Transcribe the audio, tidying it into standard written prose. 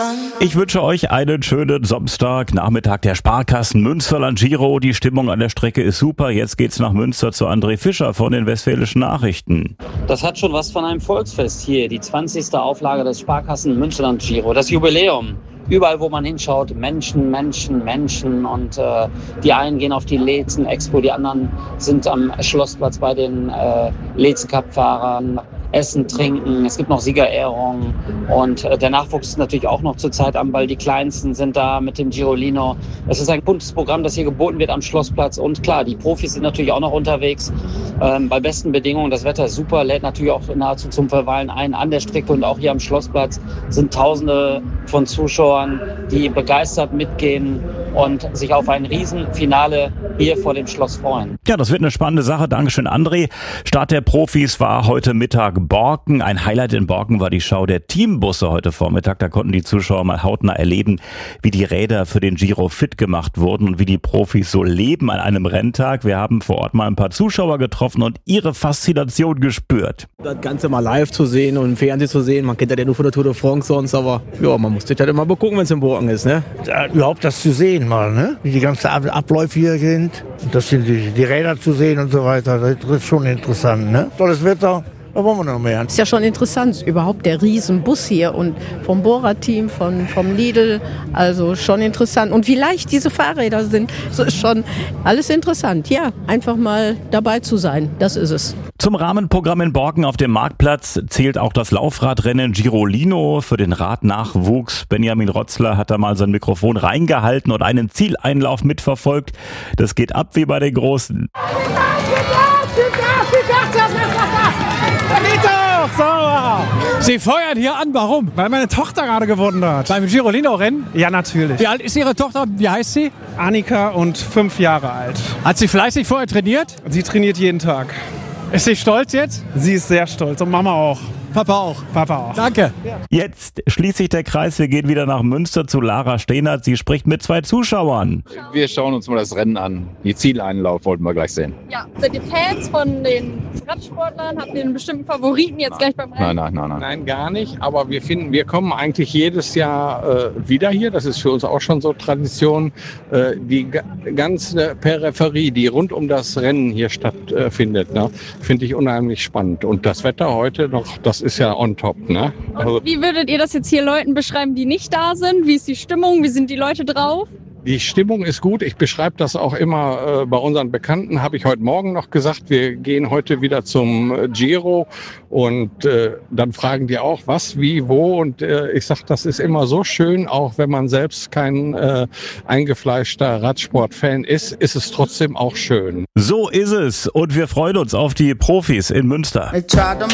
Ich wünsche euch einen schönen Samstagnachmittag. Der Sparkassen Münsterland Giro. Die Stimmung an der Strecke ist super. Jetzt geht's nach Münster zu André Fischer von den Westfälischen Nachrichten. Das hat schon was von einem Volksfest hier. Die 20. Auflage des Sparkassen Münsterland Giro. Das Jubiläum. Überall, wo man hinschaut, Menschen. Und die einen gehen auf die Lezen Expo, die anderen sind am Schlossplatz bei den Lezen Cup-Fahrern. Essen, trinken, es gibt noch Siegerehrungen und der Nachwuchs ist natürlich auch noch zurzeit am Ball. Die Kleinsten sind da mit dem Girolino. Es ist ein buntes Programm, das hier geboten wird am Schlossplatz und klar, die Profis sind natürlich auch noch unterwegs. Bei besten Bedingungen, das Wetter ist super, lädt natürlich auch nahezu zum Verweilen ein an der Strecke und auch hier am Schlossplatz sind Tausende von Zuschauern, die begeistert mitgehen und sich auf ein Riesenfinale hier vor dem Schloss freuen. Ja, das wird eine spannende Sache. Dankeschön, André. Start der Profis war heute Mittag Borken. Ein Highlight in Borken war die Schau der Teambusse heute Vormittag. Da konnten die Zuschauer mal hautnah erleben, wie die Räder für den Giro fit gemacht wurden und wie die Profis so leben an einem Renntag. Wir haben vor Ort mal ein paar Zuschauer getroffen und ihre Faszination gespürt. Das Ganze mal live zu sehen und im Fernsehen zu sehen, man kennt ja nur von der Tour de France sonst, aber ja, man muss sich halt immer begucken, wenn es in Borken ist, ne? Ja, überhaupt das zu sehen mal, ne? Wie die ganzen Abläufe hier sind, das sind die Räder zu sehen und so weiter, das ist schon interessant, ne? Tolles Wetter. Da wollen wir noch mehr. Ist ja schon interessant, überhaupt der Riesenbus hier und vom Bohrer-Team, vom Lidl, also schon interessant. Und wie leicht diese Fahrräder sind, so ist schon alles interessant. Ja, einfach mal dabei zu sein, das ist es. Zum Rahmenprogramm in Borken auf dem Marktplatz zählt auch das Laufradrennen Girolino für den Radnachwuchs. Benjamin Rotzler hat da mal sein Mikrofon reingehalten und einen Zieleinlauf mitverfolgt. Das geht ab wie bei den Großen. Sie feuert hier an, warum? Weil meine Tochter gerade gewonnen hat. Beim Girolino-Rennen? Ja, natürlich. Wie alt ist Ihre Tochter? Wie heißt sie? Annika und 5 Jahre alt. Hat sie fleißig vorher trainiert? Sie trainiert jeden Tag. Ist sie stolz jetzt? Sie ist sehr stolz und Mama auch. Papa auch. Papa auch. Danke. Jetzt schließt sich der Kreis. Wir gehen wieder nach Münster zu Lara Stehnert. Sie spricht mit 2 Zuschauern. Wir schauen uns mal das Rennen an. Die Zieleinlauf wollten wir gleich sehen. Ja, seid ihr Fans von den Radsportlern? Habt ihr einen bestimmten Favoriten jetzt gleich beim Rennen? Nein. Nein, gar nicht. Aber wir kommen eigentlich jedes Jahr wieder hier. Das ist für uns auch schon so Tradition. Die ganze Peripherie, die rund um das Rennen hier stattfindet, finde ich unheimlich spannend. Und das Wetter heute noch, das ist ja on top, ne? Und wie würdet ihr das jetzt hier Leuten beschreiben, die nicht da sind? Wie ist die Stimmung? Wie sind die Leute drauf? Die Stimmung ist gut. Ich beschreibe das auch immer bei unseren Bekannten. Habe ich heute Morgen noch gesagt, wir gehen heute wieder zum Giro und dann fragen die auch, was, wie, wo. Und ich sage, das ist immer so schön, auch wenn man selbst kein eingefleischter Radsport-Fan ist es trotzdem auch schön. So ist es und wir freuen uns auf die Profis in Münster.